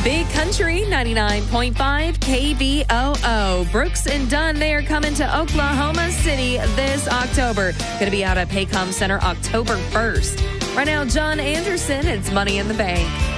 Big Country 99.5 KBOO. Brooks and Dunn, they are coming to Oklahoma City this October. Going to be out at Paycom Center October 1st. Right now, John Anderson, it's Money in the Bank.